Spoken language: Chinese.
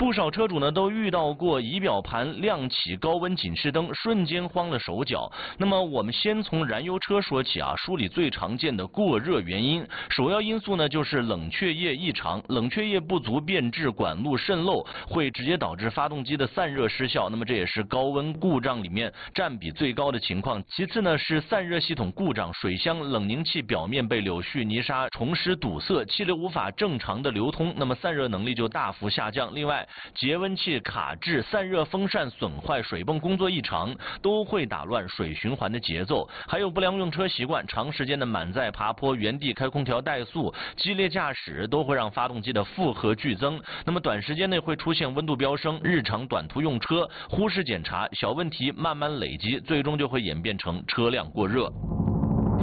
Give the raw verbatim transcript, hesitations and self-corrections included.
不少车主呢都遇到过仪表盘亮起高温警示灯，瞬间慌了手脚。那么我们先从燃油车说起啊，梳理最常见的过热原因，首要因素呢就是冷却液异常，冷却液不足变质，管路渗漏，会直接导致发动机的散热失效。那么这也是高温故障里面占比最高的情况。其次呢是散热系统故障，水箱冷凝器表面被柳絮、泥沙、虫湿堵塞，气流无法正常的流通，那么散热能力就大幅下降。另外，节温器卡滞、散热风扇损坏、水泵工作异常，都会打乱水循环的节奏。还有不良用车习惯，长时间的满载爬坡、原地开空调怠速、激烈驾驶，都会让发动机的负荷剧增。那么短时间内会出现温度飙升，日常短途用车忽视检查，小问题慢慢累积，最终就会演变成车辆过热。